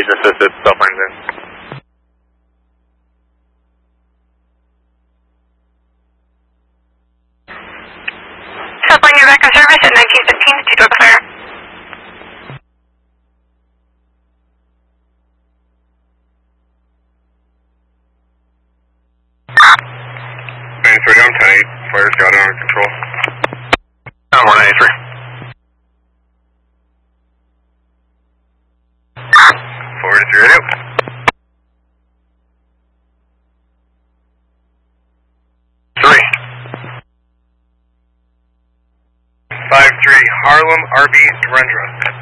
agent assisted, cell phones in. Cell phone, you're back on service at 1915, to clear. I'm 10-8, flares got it under control. 183. Forward to radio. 3. 5-3, Harlem, RB, Surrendra.